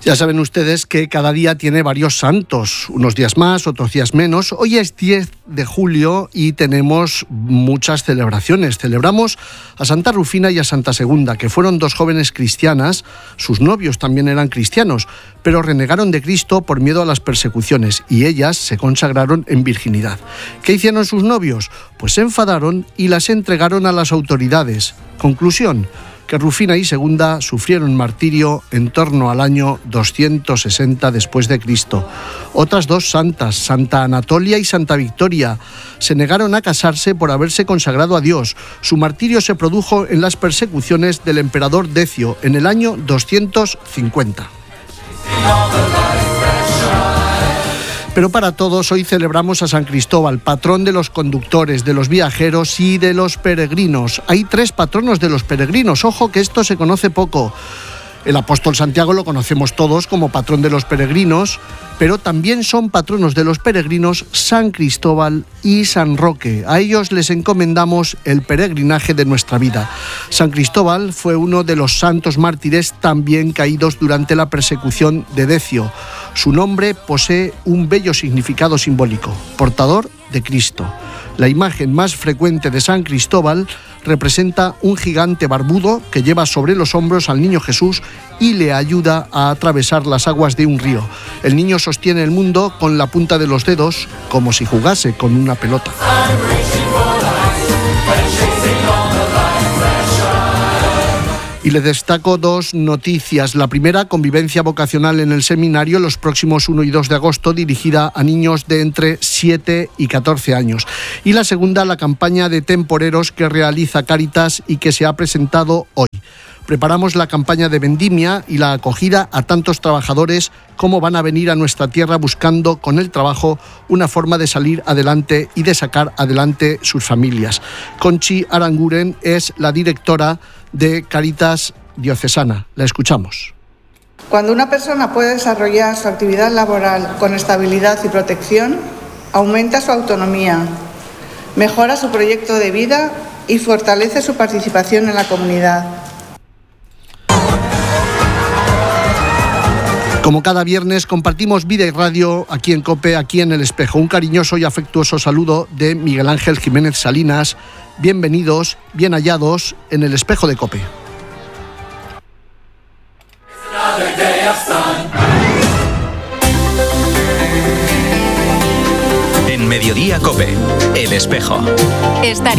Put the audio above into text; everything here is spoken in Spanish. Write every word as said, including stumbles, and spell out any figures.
Ya saben ustedes que cada día tiene varios santos, unos días más, otros días menos. Hoy es diez de julio y tenemos muchas celebraciones. Celebramos a Santa Rufina y a Santa Segunda, que fueron dos jóvenes cristianas. Sus novios también eran cristianos, pero renegaron de Cristo por miedo a las persecuciones y ellas se consagraron en virginidad. ¿Qué hicieron sus novios? Pues se enfadaron y las entregaron a las autoridades. Conclusión: que Rufina y Segunda sufrieron martirio en torno al año doscientos sesenta después de Cristo. Otras dos santas, Santa Anatolia y Santa Victoria, se negaron a casarse por haberse consagrado a Dios. Su martirio se produjo en las persecuciones del emperador Decio en el año doscientos cincuenta. Pero para todos, hoy celebramos a San Cristóbal, patrón de los conductores, de los viajeros y de los peregrinos. Hay tres patronos de los peregrinos. Ojo que esto se conoce poco. El apóstol Santiago lo conocemos todos como patrón de los peregrinos, pero también son patronos de los peregrinos San Cristóbal y San Roque. A ellos les encomendamos el peregrinaje de nuestra vida. San Cristóbal fue uno de los santos mártires también caídos durante la persecución de Decio. Su nombre posee un bello significado simbólico: portador de Cristo. La imagen más frecuente de San Cristóbal representa un gigante barbudo que lleva sobre los hombros al niño Jesús y le ayuda a atravesar las aguas de un río. El niño sostiene el mundo con la punta de los dedos, como si jugase con una pelota. Y le destaco dos noticias. La primera, convivencia vocacional en el seminario los próximos uno y dos de agosto, dirigida a niños de entre siete y catorce años. Y la segunda, la campaña de temporeros que realiza Cáritas y que se ha presentado hoy. Preparamos la campaña de vendimia y la acogida a tantos trabajadores como van a venir a nuestra tierra buscando con el trabajo una forma de salir adelante y de sacar adelante sus familias. Conchi Aranguren es la directora de Cáritas Diocesana. La escuchamos. Cuando una persona puede desarrollar su actividad laboral con estabilidad y protección, aumenta su autonomía, mejora su proyecto de vida y fortalece su participación en la comunidad. Como cada viernes compartimos Vida y Radio aquí en COPE, aquí en El Espejo. Un cariñoso y afectuoso saludo de Miguel Ángel Jiménez Salinas. Bienvenidos, bien hallados en El Espejo de COPE. En Mediodía COPE, El Espejo. Estar